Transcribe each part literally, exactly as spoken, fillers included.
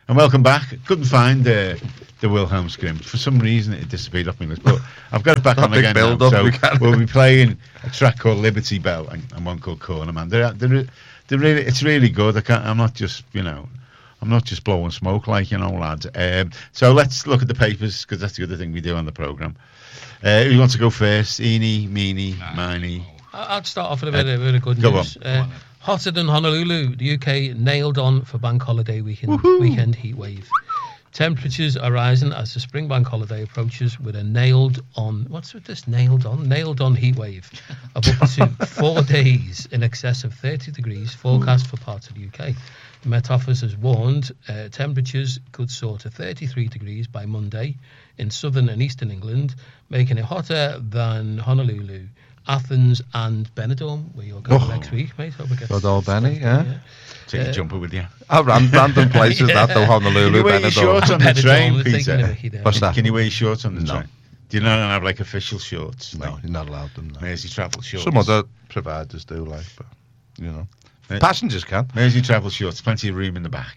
And welcome back. Couldn't find uh, the Wilhelm scrim. For some reason, it disappeared off my list. But I've got it back on again now. So we we'll be playing a track called Liberty Bell and, and one called Corner Man. They're, they're, they're really, it's really good. I can't, I'm not just, you know, I'm not just blowing smoke like, you know, lads. Um, so let's look at the papers, because that's the other thing we do on the programme. Uh, who wants to go first? Eeny, meeny, miny. I'd start off with a bit, uh, of, bit of good go news. On. Uh, hotter than Honolulu, the U K nailed on for bank holiday weekend, weekend heat wave. Temperatures are rising as the spring bank holiday approaches with a nailed on, what's with this nailed on? Nailed on heat wave of up to four days in excess of thirty degrees forecast for parts of the U K. The Met Office has warned uh, temperatures could soar to thirty-three degrees by Monday in southern and eastern England, making it hotter than Honolulu, Athens and Benidorm, where you're going oh. next week, mate. Hope it gets good old Benny, yeah. yeah. Take uh, a jumper with you. Oh, random, random places, yeah. that though, Honolulu, Can you wear your shorts on the train, Peter? What's that? Can you wear your shorts on the no. train? Do you not have, like, official shorts? No, like, you're not allowed them, no. Mersey travel shorts? Some other providers do, like, but, you know. Passengers can. Mersey travel shorts, plenty of room in the back.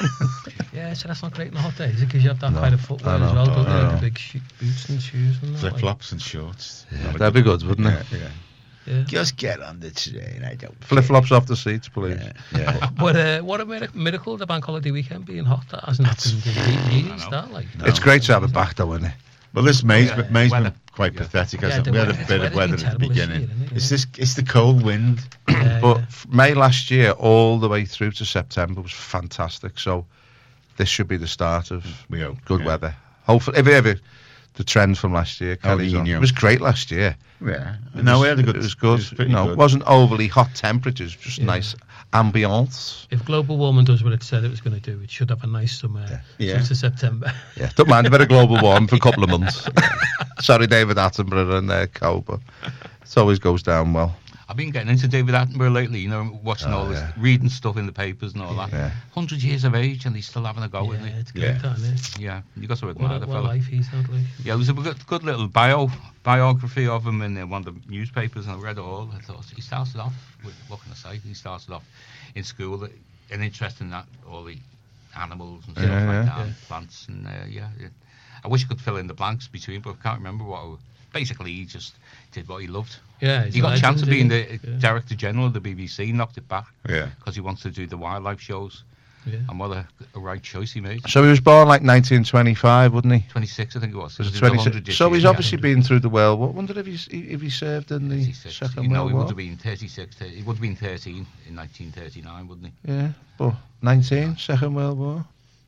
Yeah, so that's not great in the hot days, because you have that no, kind of footwear as well, don't you? Like big sh- boots and shoes and that. Flip flops like. And shorts. Yeah, that'd be good, wouldn't it? Yeah, yeah. Yeah. Just get on the train. I don't. Flip flops off the seats, please. Yeah. yeah. But uh, what a mir- miracle! The bank holiday weekend being hot. That hasn't happened in years. That like. No. It's great to have it back, though, isn't it? Well, this May's, yeah. May's been quite yeah. pathetic, hasn't yeah, it? We had a bit of weather at the beginning. Year, it? It's this. It's the cold wind. Yeah, but yeah. May last year, all the way through to September, was fantastic. So this should be the start of we hope, good yeah. weather. Hopefully, if ever the trend from last year carries on. It was great last year. Yeah, it no, was, we had a good. It was good. It was no, good. It wasn't overly hot temperatures, just yeah. nice ambience. If global warming does what it said it was going to do, it should have a nice summer yeah. through to September. Yeah, don't mind a bit of global warming for a couple of months. Sorry, David Attenborough and uh, Co, but it always goes down well. I've been getting into David Attenborough lately, you know, watching oh, all this, yeah. reading stuff in the papers and all yeah. that. Yeah. Hundred years of age and he's still having a go, yeah, isn't he? It's good, yeah, that, isn't it? Yeah, you got to What, admire a, the what fella. life he's had, like. Yeah, there was a good, good little bio biography of him in uh, one of the newspapers, and I read it all. I thought he started off with, what can I say? He started off in school, an interest in that, all the animals and stuff yeah, like yeah. that, yeah. and plants, and uh, yeah, yeah. I wish I could fill in the blanks between, but I can't remember what. I, basically, he just did what he loved. Yeah, he got a chance of being the yeah. director general of the B B C, knocked it back. Yeah, because he wants to do the wildlife shows. Yeah. And what a, a right choice he made. So he was born like nineteen twenty-five, wasn't he? twenty-six, I think it was. Was it He twenty-six? So he's yeah. obviously been through the World War. I wonder if he's if he served in the thirty-six. Second You know, World he War. would have been thirty-six. thirty, he would have been thirteen in nineteen thirty-nine, wouldn't he? Yeah, but nineteen, Second World War.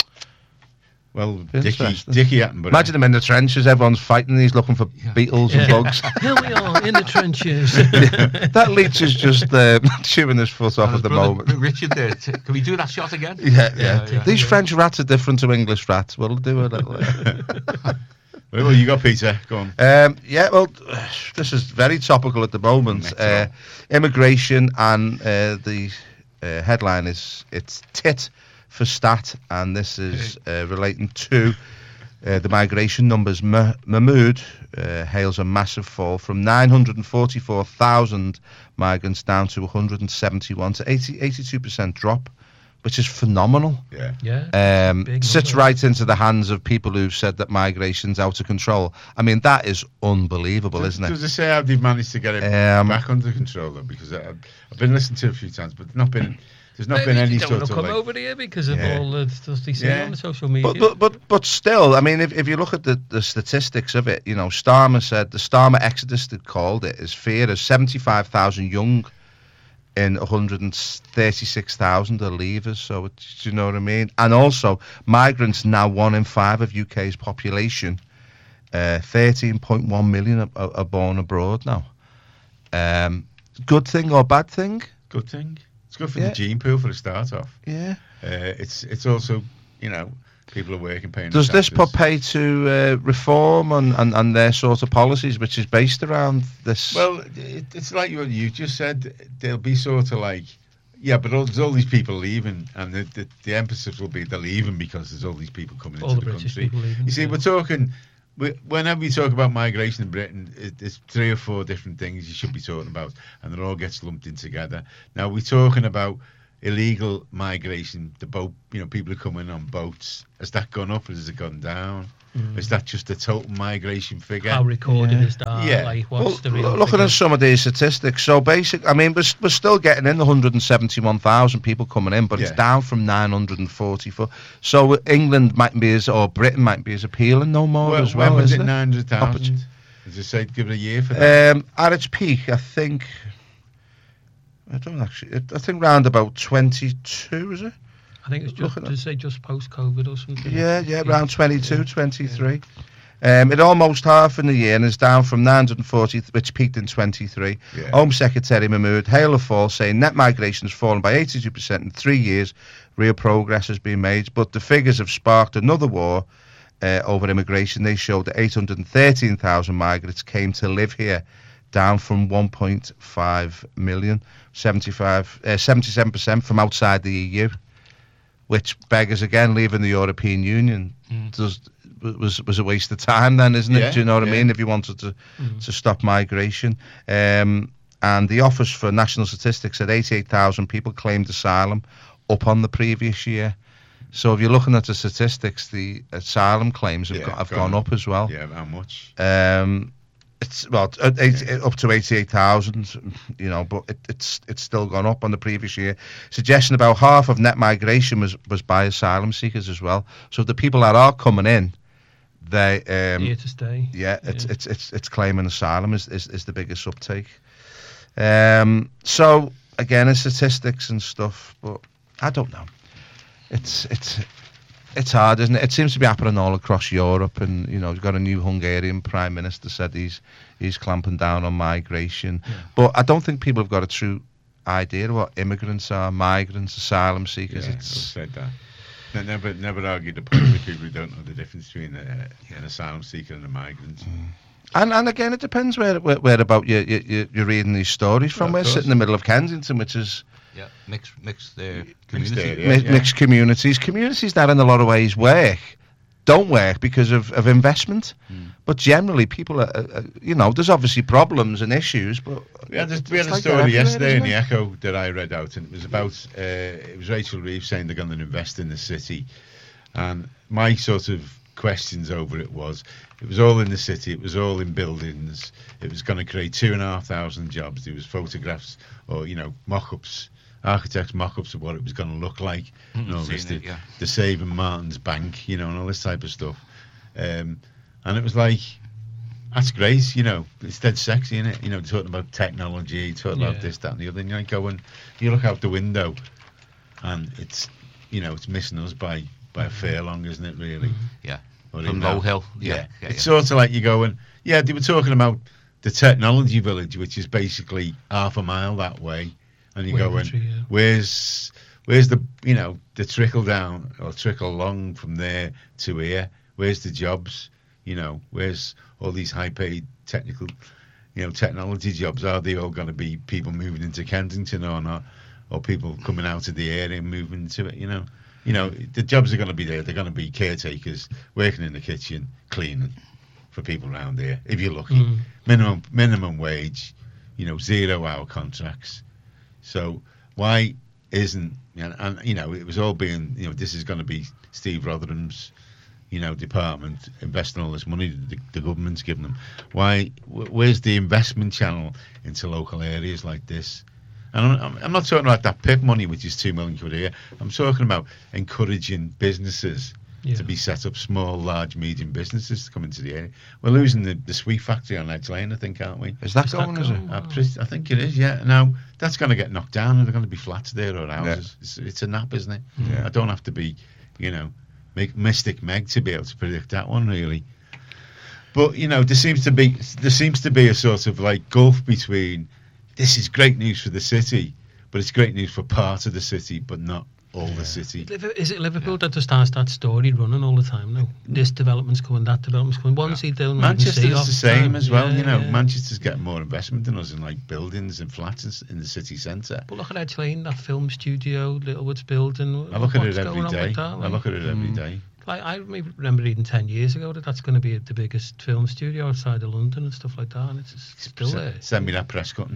Well, Dickie, Dickie Attenborough. Imagine him in the trenches, everyone's fighting, he's looking for yeah. beetles yeah. and bugs. Here we are, in the trenches. yeah. That Leach is just uh, chewing his foot off at the moment. Richard there, t- can we do that shot again? Yeah, yeah. yeah, yeah. These yeah. French rats are different to English rats. We'll do a little... Well, you got Peter, go on. Um, yeah, well, this is very topical at the moment. Uh, immigration and uh, the uh, headline is, it's tit for stat, and this is uh, relating to uh, the migration numbers. M- Mahmood uh, hails a massive fall from nine hundred forty-four thousand migrants down to one hundred seventy-one, to eighty, eighty-two percent drop, which is phenomenal. Yeah. Yeah. Um, sits right into the hands of people who've said that migration's out of control. I mean, that is unbelievable, does, isn't it? Does it say how they've managed to get it um, back under control, though? Because I, I've been listening to it a few times, but not been... There's not Maybe been any you don't sort want to of come like, over here because of yeah. all the stuff they say Yeah. on the social media. But, but but but still, I mean, if, if you look at the, the statistics of it, you know, Starmer said the Starmer Exodus, they called it, is feared as seventy-five thousand young in one hundred thirty-six thousand are leavers. So, it, do you know what I mean? And also, migrants now one in five of U K's population. Uh, thirteen point one million are, are, are born abroad now. Um, good thing or bad thing? Good thing. It's good for Yeah. the gene pool for a start off. Yeah. Uh, it's it's also, you know, people are working, paying. Does this taxes. put pay to uh, reform and, and, and their sort of policies, which is based around this? Well, it, it's like what you just said. They'll be sort of like, yeah, but all, there's all these people leaving, and the, the, the emphasis will be they're leaving because there's all these people coming all into the the, British country. people leaving. You see, yeah. we're talking. We, whenever we talk about migration in Britain, it, there's three or four different things you should be talking about, and it all gets lumped in together. Now we're talking about, illegal migration, the boat, you know, people are coming on boats. Has that gone up or has it gone down? Mm. Is that just the total migration figure? How recorded yeah. is that? Yeah. Like, what's well, the real looking figure? at some of these statistics, so basic. I mean, we're, we're still getting in the one hundred seventy-one thousand people coming in, but yeah. it's down from nine hundred forty-four. So England might be as, or Britain might be as appealing no more well, as well. When was it nine hundred thousand? As I said, give it a year for that. Um, at its peak, I think. I don't actually. I think round about twenty-two, is it? I think it's just to say just post COVID or something. Yeah, yeah, around twenty-two, yeah. twenty-three. Yeah. Um, it almost half in the year and is down from nine hundred forty, which peaked in twenty-three. Yeah. Home Secretary Mahmood hailed the fall, saying net migration has fallen by eighty-two percent in three years. Real progress has been made, but the figures have sparked another war uh, over immigration. They showed that eight hundred thirteen thousand migrants came to live here, down from one point five million, seventy-five, uh, seventy-seven percent from outside the E U, which beggars again leaving the European Union mm. does. Was was a waste of time then, isn't it? Yeah, Do you know what yeah. I mean? If you wanted to mm. to stop migration, um, and the Office for National Statistics said eighty-eight thousand people claimed asylum, up on the previous year. So if you're looking at the statistics, the asylum claims have, yeah, got, have gone, gone up as well. Yeah, how much? Um, it's well uh, eight, yeah. up to eighty-eight thousand, you know, but it, it's it's still gone up on the previous year. Suggesting about half of net migration was was by asylum seekers as well. So the people that are coming in. They um, here to stay. Yeah, it's yeah. it's it's it's claiming asylum is, is, is the biggest uptake. Um, so again, it's statistics and stuff, but I don't know. It's it's it's hard, isn't it? It seems to be happening all across Europe, and you know, we've got a new Hungarian prime minister said he's he's clamping down on migration, yeah. but I don't think people have got a true idea of what immigrants are, migrants, asylum seekers. Yeah, it's I've said that. No, never, never argue the point with people who don't know the difference between a, an asylum seeker and a migrant. Mm. And and again, it depends where where, where about you, you you're reading these stories from. Well, We're sitting in the middle of Kensington, which is yeah, mixed mixed uh, mixed, area, mi- yeah. mixed communities. Communities that in a lot of ways work, don't work because of, of investment. Mm. But generally, people are, are, you know, there's obviously problems and issues. But we had, this, we had a like story yesterday in the Echo that I read out, and it was about uh, it was Rachel Reeves saying they're going to invest in the city, and my sort of questions over it was it was all in the city, it was all in buildings, it was going to create two and a half thousand jobs. There was photographs or you know mock-ups, architects mock-ups of what it was going to look like, mm, and all this, the, yeah. the Saving Martin's Bank, you know, and all this type of stuff. Um, and it was like, that's great, you know, it's dead sexy, isn't it? You know, talking about technology, talking yeah. about this, that, and the other. And you go and you look out the window, and it's, you know, it's missing us by by a furlong, isn't it? Really? Mm-hmm. Yeah. Or From Low Hill. Yeah. yeah. yeah it's yeah. sort of like you go and yeah, they were talking about the technology village, which is basically half a mile that way, and you go and yeah. where's where's the you know the trickle down or trickle along from there to here? Where's the jobs? You know, where's all these high-paid technical, you know, technology jobs? Are they all going to be people moving into Kensington or not, or people coming out of the area and moving to it? You know, you know, the jobs are going to be there. They're going to be caretakers working in the kitchen, cleaning for people around here. If you're lucky, mm. minimum minimum wage, you know, zero-hour contracts. So why isn't you know, and you know, it was all being you know, this is going to be Steve Rotherham's. You know, department investing all this money the, the government's giving them. Why? Wh- where's the investment channel into local areas like this? And I'm, I'm not talking about that P I P money, which is two million quid a year. I'm talking about encouraging businesses yeah. to be set up, small, large, medium businesses to come into the area. We're losing the, the sweet factory on Edge Lane, I think, aren't we? Is that is going? That Is it? going? I, pre- I think it is. Yeah. Now that's going to get knocked down, and they're going to be flats there or houses. Yeah. It's, it's a nap, isn't it? Yeah. I don't have to be, you know. Make Mystic Meg to be able to predict that one really, but you know there seems to be there seems to be a sort of like gulf between this is great news for the city, but it's great news for part of the city, but not all yeah. the city. Is it Liverpool yeah. that just has that story running all the time now? This development's coming, that development's coming. Once he down Manchester's the same time. as well. Yeah, you know, yeah. Manchester's getting more investment than us in like buildings and flats in the city centre. But look at Edge Lane, that film studio, Littlewood's building. I look at What's it every day. That, like? I look at it every mm. day. Like I remember reading ten years ago that that's going to be the biggest film studio outside of London and stuff like that, and it's just still S- there. Send me that press cutting.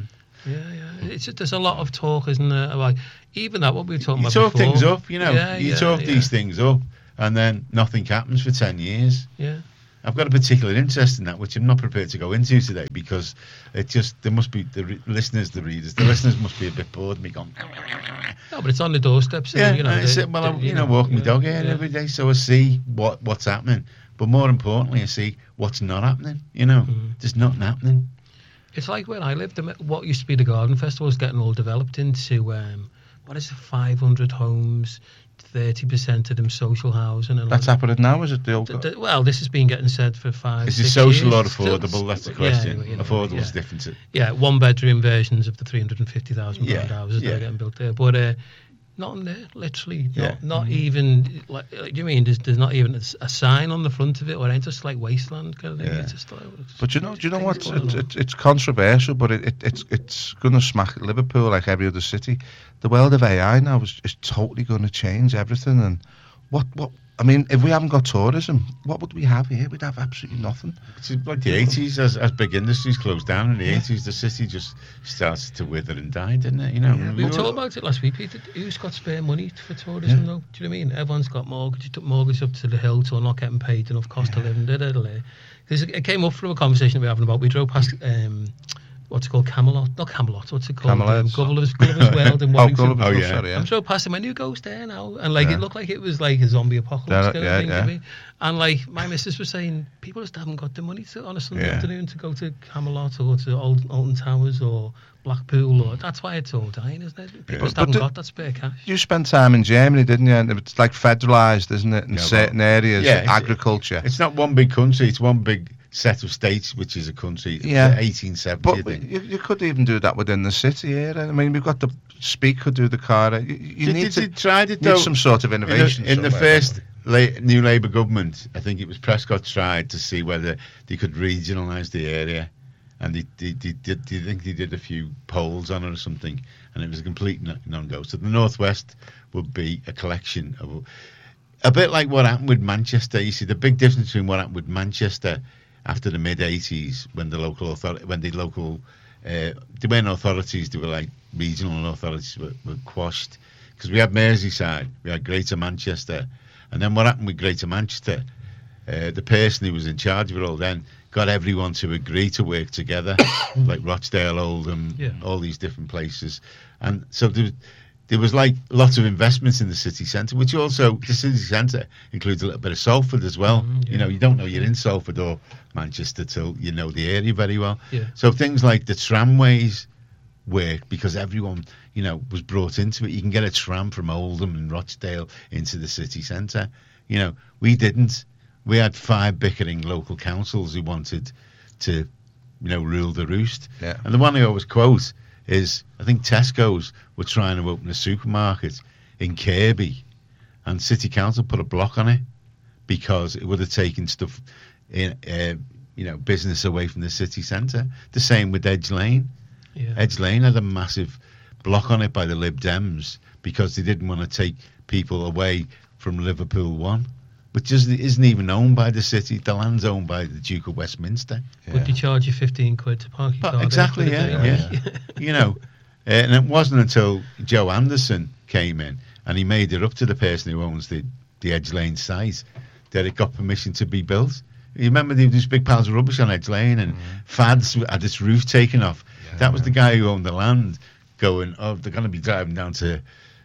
Yeah, yeah. It's just, there's a lot of talk, isn't there? Like even that what we were talking you about talk before. things up, you know. Yeah, you yeah, talk yeah. these things up, and then nothing happens for ten years. Yeah. I've got a particular interest in that, which I'm not prepared to go into today, because it just there must be the re- listeners, the readers, the listeners must be a bit bored of me going. No, but it's on the doorstep. So, Yeah, you know, and I they, sit, well, they, I'm, you know, walking my yeah, dog here yeah. every day, so I see what what's happening. But more importantly, I see what's not happening. You know, Mm. there's nothing happening. It's like when I lived, the- what used to be the Garden Festival is getting all developed into, um, what is it, five hundred homes, thirty percent of them social housing. And That's all happening now, is it? The old that. Th- th- well, this has been getting said for five, Is it six social years. or affordable? Still- That's the yeah, question. you know, Affordable is yeah. different. To, Yeah, one bedroom versions of the three hundred fifty thousand Yeah, pound houses that yeah. are getting built there. But uh, nothing there, literally. Yeah. Not, not even, like, like, do you mean there's, there's not even a, s- a sign on the front of it, or ain't just like wasteland kind of thing? Yeah. It's just like, it's- But you know, do you know things what? going It's, on. it's, it's controversial, but it, it, it's it's going to smack Liverpool like every other city. The world of A I now is, is totally going to change everything. And what what I mean, if we haven't got tourism, what would we have here? We'd have absolutely nothing. it's like the eighties, as, as big industries closed down in the eighties, the city just started to wither and die, didn't it? You know, Yeah, We were all- talking about it last week, Peter. Who's got spare money for tourism, Yeah. though? Do you know what I mean? Everyone's got mortgage. You took mortgage up to the hilt or not getting paid enough cost of living. Because it came up from a conversation we were having about, we drove past, um, what's it called, Camelot? Not Camelot, what's it called? Um, Camelot. Gulliver's, Gulliver's World in Oh, Warrington. Gulliver's, Oh, oh, yeah. sorry, yeah. I'm drove past him, when who goes there now? And like Yeah. it looked like it was like a zombie apocalypse Yeah, kind yeah, of thing yeah. to me. And like my missus was saying, people just haven't got the money to on a Sunday Yeah. afternoon to go to Camelot or to Old Alton Towers or Blackpool, or that's why it's all dying, isn't it? People Yeah. just But haven't the- got that spare cash. You spent time in Germany, didn't you? And it's like federalised, isn't it? In Yeah, certain well, areas, yeah, it's- agriculture. It's not one big country, it's one big set of states, which is a country. Yeah. eighteen seventy, I But think. you, you could even do that within the city here. I mean, we've got the Speak could do the car. You, you They- need they- to they tried it need though. some sort of In the, innovation. in the somewhere, first la- new Labour government, I think it was Prescott tried to see whether they could regionalise the area, and they, they, they did. They think they did a few polls on it or something, and it was a complete no- non-go. So the northwest would be a collection of, a bit like what happened with Manchester. You see, the big difference between what happened with Manchester after the mid eighties, when the local authority, when the local, uh, they weren't authorities, they were like regional authorities were, were quashed. Because we had Merseyside, we had Greater Manchester, and then what happened with Greater Manchester? Uh, the person who was in charge of it all then got everyone to agree to work together, like Rochdale, Oldham, Yeah. all these different places, and so there, there was like lots of investments in the city centre, which also the city centre includes a little bit of Salford as well. Mm, yeah. You know, you don't know you're in Salford or Manchester till you know the area very well. Yeah. So things like the tramways worked because everyone, you know, was brought into it. You can get a tram from Oldham and Rochdale into the city centre. You know, we didn't. We had five bickering local councils who wanted to, you know, rule the roost. Yeah. And the one I always quote is, I think Tesco's were trying to open a supermarket in Kirby, and City Council put a block on it because it would have taken stuff in, uh, you know, business away from the city centre. The same with Edge Lane. Yeah. Edge Lane had a massive block on it by the Lib Dems because they didn't want to take people away from Liverpool One, which isn't, isn't even owned by the city. The land's owned by the Duke of Westminster. Would they charge you fifteen quid to park your But car? there exactly, for the yeah, day? yeah. You know, uh, and it wasn't until Joe Anderson came in and he made it up to the person who owns the, the Edge Lane site that it got permission to be built. You remember there was these big piles of rubbish on Edge Lane, and Fads had its roof taken off. That was the guy who owned the land going, oh, they're going to be driving down to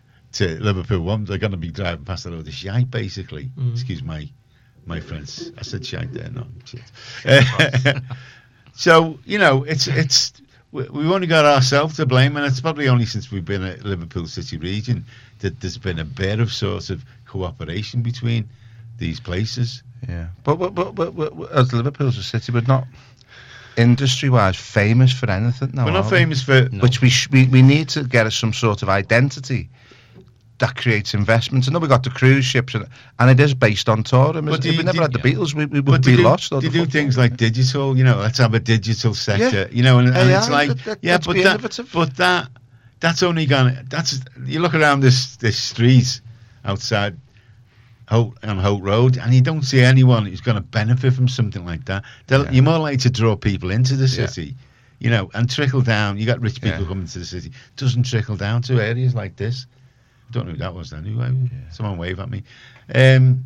to Liverpool One. They're going to be driving past a load of shite, basically. Mm. Excuse my my friends. I said shite there, not shit. Uh, so, you know, it's it's we- we've only got ourselves to blame, and it's probably only since we've been at Liverpool City Region that there's been a bit of sort of cooperation between these places. Yeah, but but, but, but, but as Liverpool's a city, we're not industry-wise famous for anything now. We're not are we? famous for Which we, sh- we we need to get us some sort of identity that creates investments. I know we got the cruise ships, and, and it is based on tourism. But If do we you- never do- had the Beatles, we, we But would they be do, lost. or they the do football. things like digital, you know, let's have a digital sector, Yeah. you know, and, and A I, it's like, that- that- yeah, let's but be that, innovative. but that, that's only gonna, that's, you look around this, this street outside Holt, on Holt Road, and you don't see anyone who's going to benefit from something like that. They'll- Yeah. You're more likely to draw people into the Yeah. city, you know, and trickle down. You got rich people Yeah. coming to the city. Doesn't trickle down to areas like this. I don't know who that was then. Who, Yeah. Someone wave at me. Um,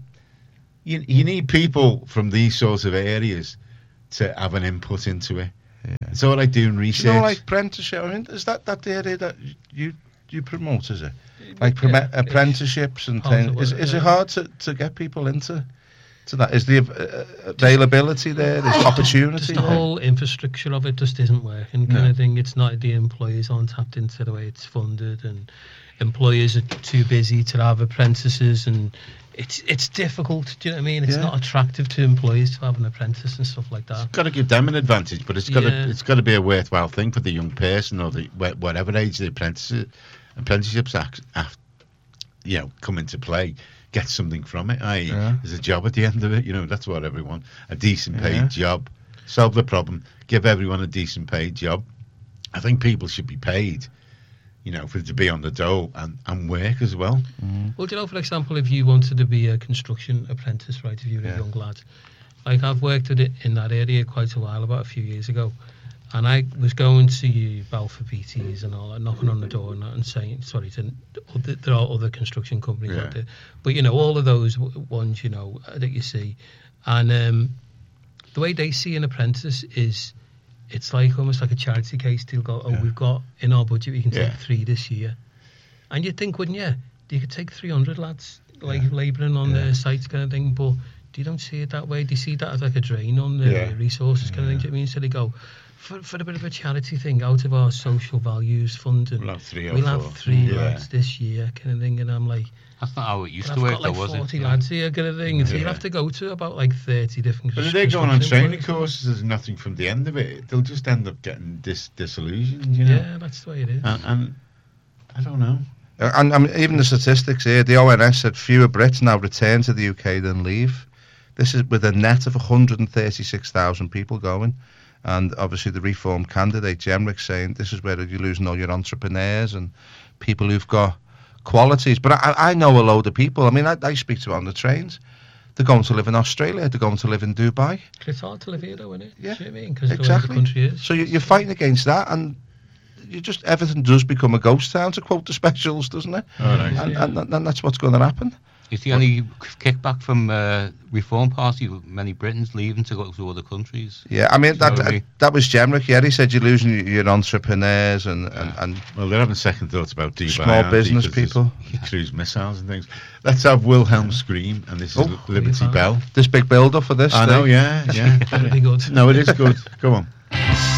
you you need people from these sorts of areas to have an input into it. Yeah. It's all like doing research. You know, like apprenticeship. I mean, is that that the area that you you promote? Is it like prom- Yeah, apprenticeships and part of things? it, Is is yeah. it hard to, to get people into to that? Is the uh, availability there? There's opportunity Just the there? whole infrastructure of it just isn't working, kind No. of thing. It's not, the employers aren't tapped into the way it's funded, and employers are too busy to have apprentices, and it's it's difficult. Do you know what I mean? It's Yeah. not attractive to employers to have an apprentice and stuff like that. Got to give them an advantage, but it's got Yeah. to it's got to be a worthwhile thing for the young person or the wh- whatever age the apprentice apprenticeships act, act, you know, come into play. Get something from it. I Yeah. there's a job at the end of it. You know, that's what everyone a decent paid Yeah. job. Solve the problem. Give everyone a decent paid job. I think people should be paid. You know, for to be on the dole and, and work as well. Well, do you know, for example, if you wanted to be a construction apprentice, right, if you were Yeah. a young lad, like I've worked at it in that area quite a while, about a few years ago, and I was going to Balfour P Ts and all that, knocking on the door and, that and saying, sorry, to, other- there are other construction companies Yeah. out there, but you know, all of those w- ones, you know, that you see, and um, the way they see an apprentice is, it's like almost like a charity case. They'll go, oh, Yeah. we've got in our budget, we can take Yeah. three this year. And you'd think, wouldn't you? You could take three hundred lads, like Yeah. labouring on Yeah. the sites kind of thing, but you don't see it that way. Do you see that as like a drain on the Yeah. resources kind of thing? Do you know what I mean? So they go, for, for a bit of a charity thing, out of our social values fund, and We'll have three or we'll four. have three Yeah. lads this year kind of thing. And I'm like, That's not how it used but to I've work, got like though, was forty it? Yeah. lads here kind of thing. So Yeah. you'd have to go to about like thirty different But if they're going on construction training employees. courses, there's nothing from the end of it. They'll just end up getting dis- disillusioned, you know. Yeah, that's the way it is. And, and I don't know. Uh, And I mean, even the statistics here, the O N S said fewer Brits now return to the U K than leave. This is with a net of one hundred thirty-six thousand people going. And obviously the Reform candidate, Jenrick, saying this is where you're losing all your entrepreneurs and people who've got qualities. But I, I know a load of people. I mean, I, I speak to on the trains. They're going to live in Australia. They're going to live in Dubai. It's hard to live here, though, isn't it? Yeah, Do you know what I mean? Because exactly. the way the country is. So you, you're fighting against that, and you just everything does become a ghost town, to quote the specials, doesn't it? All right. And, Yeah. and, and that's what's going to happen. You see any kickback from uh, Reform Party? Many Britons leaving to go to other countries. Yeah, I mean, Do you know that what I that, mean? that was Jenrick. Yeah, he said you're losing your, your entrepreneurs and, and, and Well, they're having second thoughts about Dubai. Small aren't they? business 'Cause there's people. cruise missiles and things. Let's have Wilhelm scream, and this is Oh, Liberty Wilhelm. Bell. this big build up for this. I know, thing. yeah, yeah. That'd be good. No, it is good. Go on.